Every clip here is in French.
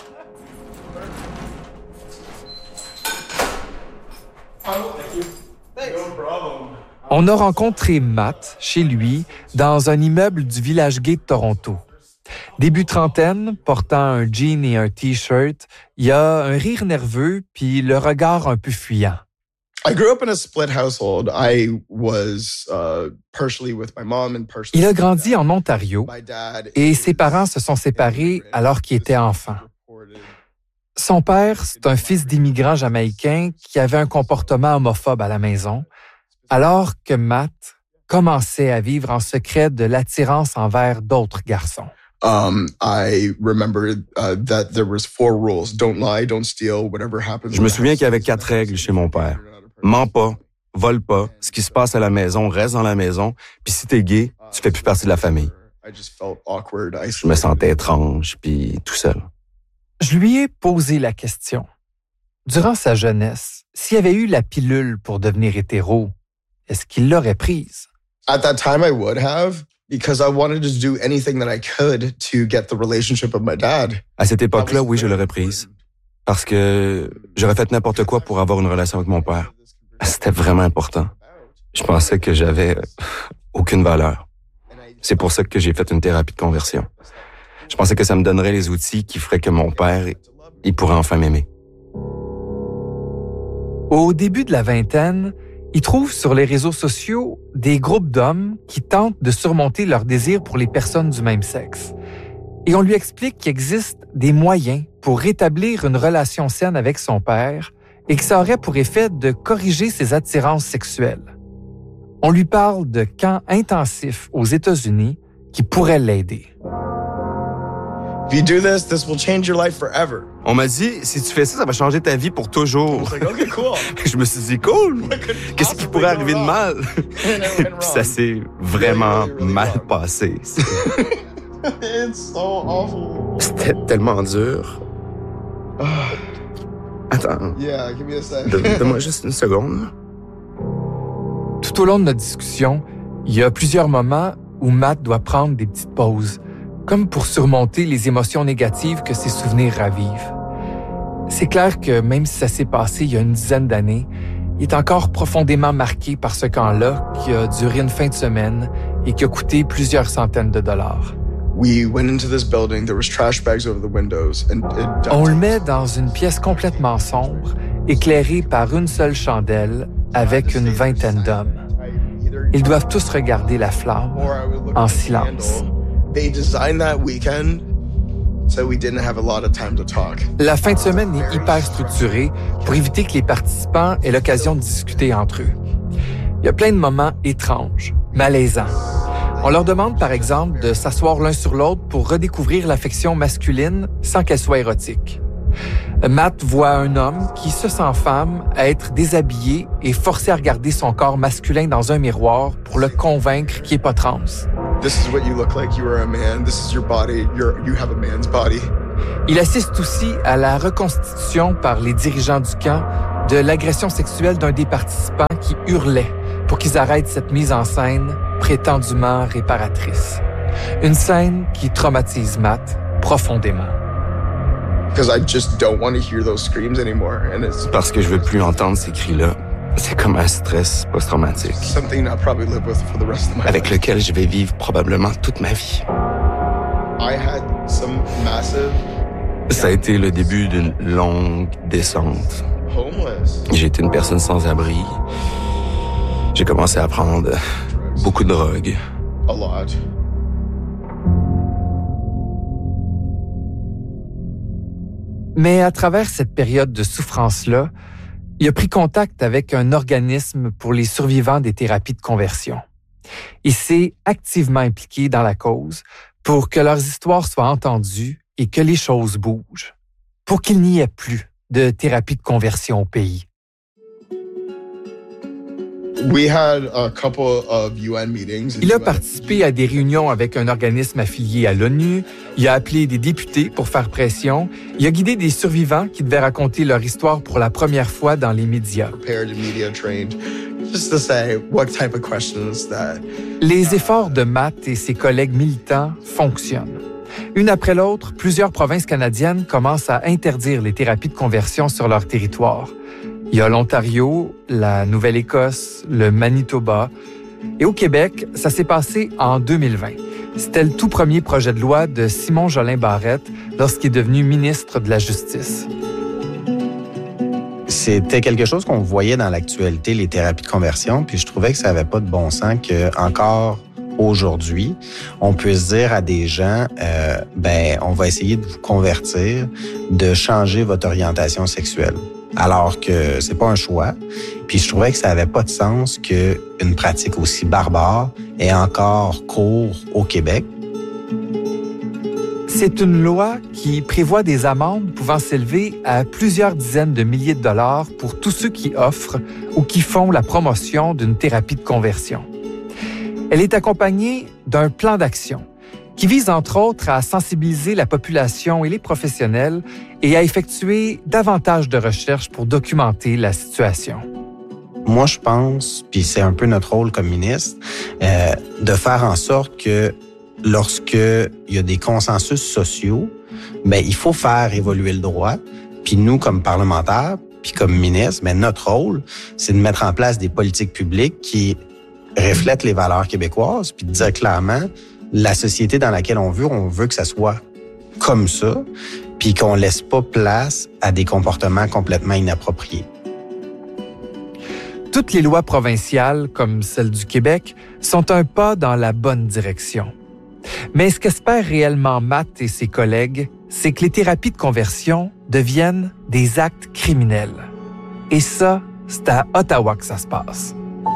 On a rencontré Matt chez lui dans un immeuble du village gay de Toronto. Début trentaine, portant un jean et un T-shirt, il y a un rire nerveux puis le regard un peu fuyant. Il a grandi en Ontario et ses parents se sont séparés alors qu'il était enfant. Son père, c'est un fils d'immigrants jamaïcains qui avait un comportement homophobe à la maison, alors que Matt commençait à vivre en secret de l'attirance envers d'autres garçons. I remember that there was 4 rules. Don't lie, don't steal, whatever happens. Je me souviens qu'il y avait 4 règles chez mon père. Mens pas, vole pas, ce qui se passe à la maison reste dans la maison, puis si t'es gay, tu fais plus partie de la famille. Je me sentais étrange, puis tout seul. Je lui ai posé la question. Durant sa jeunesse, s'il avait eu la pilule pour devenir hétéro, est-ce qu'il l'aurait prise? At that time, I would have, because I wanted to do anything that I could to get the relationship of my dad. À cette époque-là, oui, je l'aurais prise. Parce que j'aurais fait n'importe quoi pour avoir une relation avec mon père. C'était vraiment important. Je pensais que j'avais aucune valeur. C'est pour ça que j'ai fait une thérapie de conversion. Je pensais que ça me donnerait les outils qui feraient que mon père, il pourrait enfin m'aimer. Au début de la vingtaine, il trouve sur les réseaux sociaux des groupes d'hommes qui tentent de surmonter leur désir pour les personnes du même sexe. Et on lui explique qu'il existe des moyens pour rétablir une relation saine avec son père et que ça aurait pour effet de corriger ses attirances sexuelles. On lui parle de camps intensifs aux États-Unis qui pourraient l'aider. If you do this, this will change your life forever. On m'a dit, si tu fais ça, ça va changer ta vie pour toujours. Like, okay, cool. Je me suis dit, cool! Qu'est-ce qui pourrait arriver de mal? Puis ça s'est vraiment mal passé. It's so awful. C'était tellement dur. Attends. Yeah, give me a sec. Donne-moi juste une seconde. Tout au long de notre discussion, il y a plusieurs moments où Matt doit prendre des petites pauses, comme pour surmonter les émotions négatives que ses souvenirs ravivent. C'est clair que même si ça s'est passé il y a une dizaine d'années, il est encore profondément marqué par ce camp-là qui a duré une fin de semaine et qui a coûté plusieurs centaines de dollars. We went into this building, there was trash bags over the windows, and On le met dans une pièce complètement sombre, éclairée par une seule chandelle, avec une vingtaine d'hommes. Ils doivent tous regarder la flamme en silence. They designed that weekend, so we didn't have a lot of time to talk. La fin de semaine est hyper structurée pour éviter que les participants aient l'occasion de discuter entre eux. Il y a plein de moments étranges, malaisants. On leur demande, par exemple, de s'asseoir l'un sur l'autre pour redécouvrir l'affection masculine sans qu'elle soit érotique. Matt voit un homme qui se sent femme à être déshabillé et forcé à regarder son corps masculin dans un miroir pour le convaincre qu'il n'est pas trans. This is what you look like. You are a man. This is your body. You have a man's body. Il assiste aussi à la reconstitution par les dirigeants du camp de l'agression sexuelle d'un des participants qui hurlait pour qu'ils arrêtent cette mise en scène prétendument réparatrice. Une scène qui traumatise Matt profondément. Because I just don't want to hear those screams anymore. And it's Parce que je veux plus entendre ces cris-là. C'est comme un stress post-traumatique something I'll probably live with for the rest of my avec life. lequel je vais vivre probablement toute ma vie. I had some massive Ça a été le début d'une longue descente. homeless. J'ai été une personne sans abri. J'ai commencé à prendre beaucoup de drogue. A lot. Mais à travers cette période de souffrance-là, il a pris contact avec un organisme pour les survivants des thérapies de conversion. Il s'est activement impliqué dans la cause pour que leurs histoires soient entendues et que les choses bougent, pour qu'il n'y ait plus de thérapie de conversion au pays. We had a couple of UN meetings. Il a participé à des réunions avec un organisme affilié à l'ONU, il a appelé des députés pour faire pression, il a guidé des survivants qui devaient raconter leur histoire pour la première fois dans les médias. Prepared and media trained, just to say what type of questions that. Les efforts de Matt et ses collègues militants fonctionnent. Une après l'autre, plusieurs provinces canadiennes commencent à interdire les thérapies de conversion sur leur territoire. Il y a l'Ontario, la Nouvelle-Écosse, le Manitoba. Et au Québec, ça s'est passé en 2020. C'était le tout premier projet de loi de Simon Jolin Barrette lorsqu'il est devenu ministre de la Justice. C'était quelque chose qu'on voyait dans l'actualité, les thérapies de conversion, puis je trouvais que ça n'avait pas de bon sens que encore aujourd'hui, on puisse dire à des gens, on va essayer de vous convertir, de changer votre orientation sexuelle. Alors que c'est pas un choix. Puis je trouvais que ça avait pas de sens qu'une pratique aussi barbare ait encore cours au Québec. C'est une loi qui prévoit des amendes pouvant s'élever à plusieurs dizaines de milliers de dollars pour tous ceux qui offrent ou qui font la promotion d'une thérapie de conversion. Elle est accompagnée d'un plan d'action qui vise entre autres à sensibiliser la population et les professionnels et à effectuer davantage de recherches pour documenter la situation. Moi, je pense, puis c'est un peu notre rôle comme ministre, de faire en sorte que lorsque il y a des consensus sociaux, il faut faire évoluer le droit. Puis nous, comme parlementaires, puis comme ministre, notre rôle, c'est de mettre en place des politiques publiques qui reflètent les valeurs québécoises, puis de dire clairement la société dans laquelle on veut que ça soit comme ça, puis qu'on laisse pas place à des comportements complètement inappropriés. Toutes les lois provinciales, comme celle du Québec, sont un pas dans la bonne direction. Mais ce qu'espèrent réellement Matt et ses collègues, c'est que les thérapies de conversion deviennent des actes criminels. Et ça, c'est à Ottawa que ça se passe.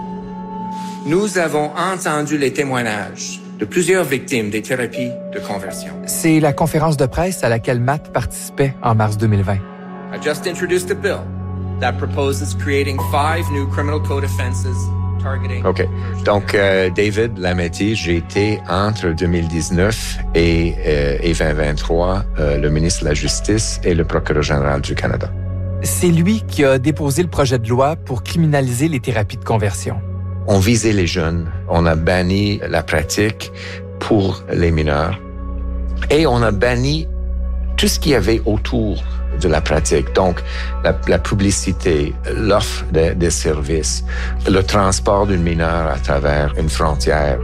Nous avons entendu les témoignages de plusieurs victimes des thérapies de conversion. C'est la conférence de presse à laquelle Matt participait en mars 2020. I just introduced a bill that proposes creating 5 new criminal code offenses targeting... OK. Donc, David Lametti, j'ai été entre 2019 et 2023 le ministre de la Justice et le procureur général du Canada. C'est lui qui a déposé le projet de loi pour criminaliser les thérapies de conversion. On visait les jeunes, on a banni la pratique pour les mineurs et on a banni tout ce qu'il y avait autour de la pratique. Donc, la publicité, l'offre des services, le transport d'une mineure à travers une frontière.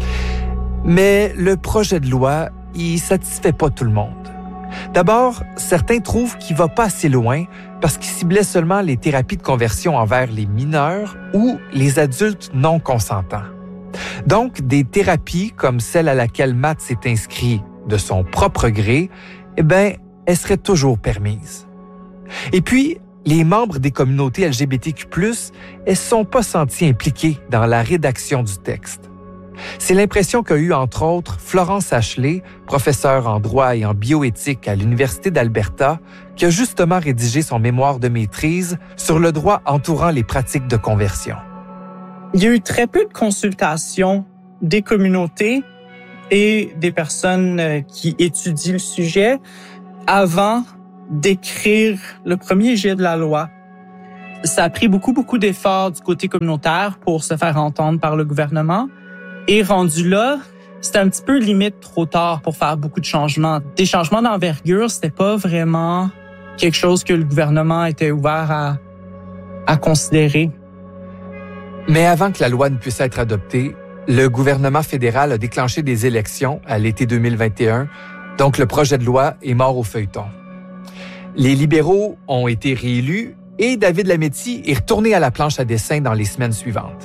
Mais le projet de loi, il satisfait pas tout le monde. D'abord, certains trouvent qu'il va pas assez loin parce qu'il ciblait seulement les thérapies de conversion envers les mineurs ou les adultes non consentants. Donc, des thérapies comme celle à laquelle Matt s'est inscrit de son propre gré, elles seraient toujours permises. Et puis, les membres des communautés LGBTQ+, elles sont pas sentis impliqués dans la rédaction du texte. C'est l'impression qu'a eue, entre autres, Florence Ashley, professeure en droit et en bioéthique à l'Université d'Alberta, qui a justement rédigé son mémoire de maîtrise sur le droit entourant les pratiques de conversion. Il y a eu très peu de consultations des communautés et des personnes qui étudient le sujet avant d'écrire le premier jet de la loi. Ça a pris beaucoup d'efforts du côté communautaire pour se faire entendre par le gouvernement. Et rendu là, c'était un petit peu limite trop tard pour faire beaucoup de changements. Des changements d'envergure, c'était pas vraiment quelque chose que le gouvernement était ouvert à considérer. Mais avant que la loi ne puisse être adoptée, le gouvernement fédéral a déclenché des élections à l'été 2021, donc le projet de loi est mort au feuilleton. Les libéraux ont été réélus et David Lametti est retourné à la planche à dessin dans les semaines suivantes.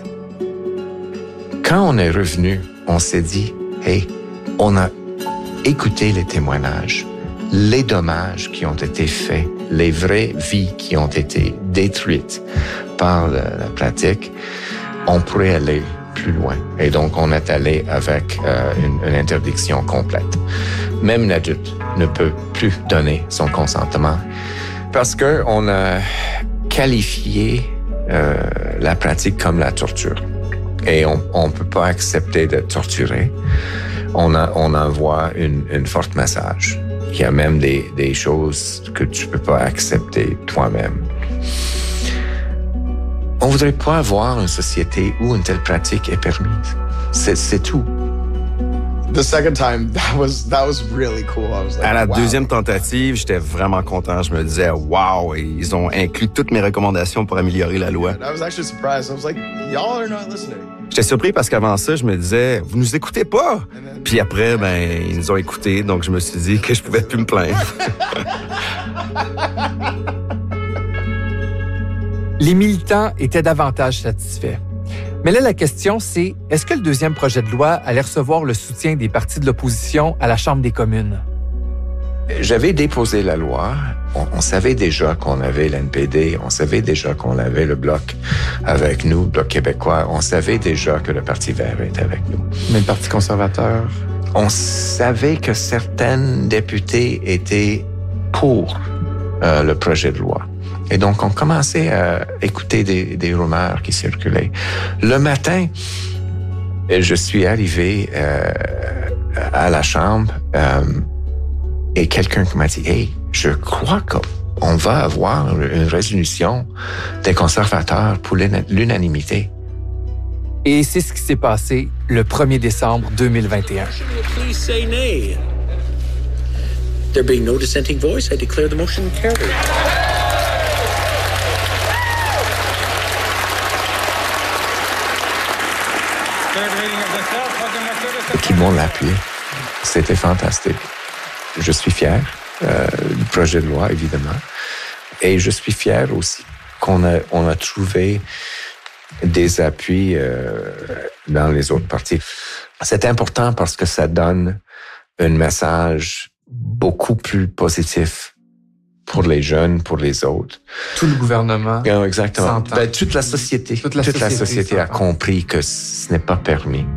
Quand on est revenu, on s'est dit, hey, on a écouté les témoignages, les dommages qui ont été faits, les vraies vies qui ont été détruites par la pratique, on pourrait aller plus loin. Et donc, on est allé avec une interdiction complète. Même l'adulte ne peut plus donner son consentement parce qu'on a qualifié la pratique comme la torture. Et on peut pas accepter d'être torturé. On envoie une forte message. Il y a même des choses que tu peux pas accepter toi-même. On voudrait pas avoir une société où une telle pratique est permise. C'est tout. The second time, that was really cool. I was like, À la wow. deuxième tentative, j'étais vraiment content. Je me disais, wow, ils ont inclus toutes mes recommandations pour améliorer la loi. I was actually surprised. I was like, y'all are not listening. J'étais surpris parce qu'avant ça, je me disais, vous nous écoutez pas. Puis après, ils nous ont écoutés, donc je me suis dit que je pouvais plus me plaindre. Les militants étaient davantage satisfaits. Mais là, la question, c'est est-ce que le deuxième projet de loi allait recevoir le soutien des partis de l'opposition à la Chambre des communes? J'avais déposé la loi. On savait déjà qu'on avait l'NPD. On savait déjà qu'on avait le Bloc avec nous, le Bloc québécois. On savait déjà que le Parti vert était avec nous. Mais le Parti conservateur? On savait que certains députés étaient pour le projet de loi. Et donc, on commençait à écouter des rumeurs qui circulaient. Le matin, je suis arrivé à la Chambre et quelqu'un m'a dit « Hey, je crois qu'on va avoir une résolution des conservateurs pour l'unanimité. » Et c'est ce qui s'est passé le 1er décembre 2021. Please say nay. There being no dissenting voice, I declare the motion carried. Tout le monde l'a appuyé. C'était fantastique. Je suis fier du projet de loi, évidemment. Et je suis fier aussi qu'on a trouvé des appuis dans les autres partis. C'est important parce que ça donne un message beaucoup plus positif pour les jeunes, pour les autres. Tout le gouvernement. Exactement. Toute la société. Toute la société a compris que ce n'est pas permis.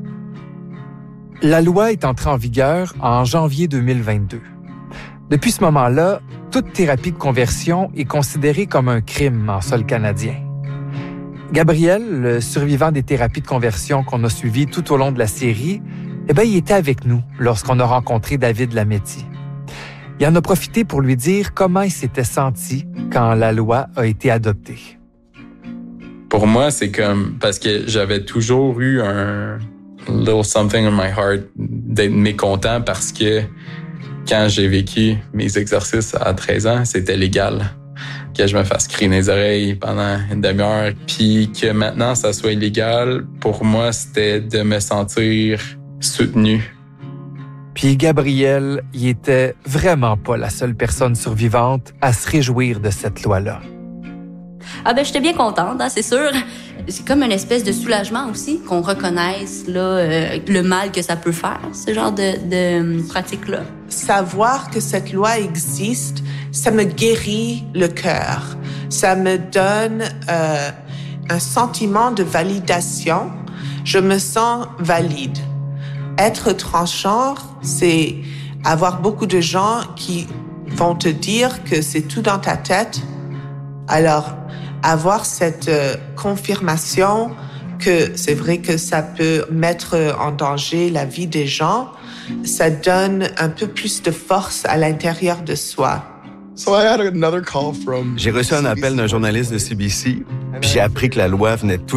La loi est entrée en vigueur en janvier 2022. Depuis ce moment-là, toute thérapie de conversion est considérée comme un crime en sol canadien. Gabriel, le survivant des thérapies de conversion qu'on a suivies tout au long de la série, il était avec nous lorsqu'on a rencontré David Lametti. Il en a profité pour lui dire comment il s'était senti quand la loi a été adoptée. Pour moi, c'est comme... Parce que j'avais toujours eu un little something in my heart d'être mécontent parce que quand j'ai vécu mes exercices à 13 ans, c'était légal. Que je me fasse crier dans les oreilles pendant une demi-heure. Puis que maintenant, ça soit illégal, pour moi, c'était de me sentir soutenu. Puis Gabriel, il était vraiment pas la seule personne survivante à se réjouir de cette loi-là. J'étais bien contente, c'est sûr. C'est comme une espèce de soulagement aussi qu'on reconnaisse là, le mal que ça peut faire, ce genre de pratique-là. Savoir que cette loi existe, ça me guérit le cœur. Ça me donne un sentiment de validation. Je me sens valide. Être transgenre, c'est avoir beaucoup de gens qui vont te dire que c'est tout dans ta tête. Alors, avoir cette confirmation que c'est vrai que ça peut mettre en danger la vie des gens, ça donne un peu plus de force à l'intérieur de soi. J'ai reçu un appel d'un journaliste de CBC, puis j'ai appris que la loi venait tout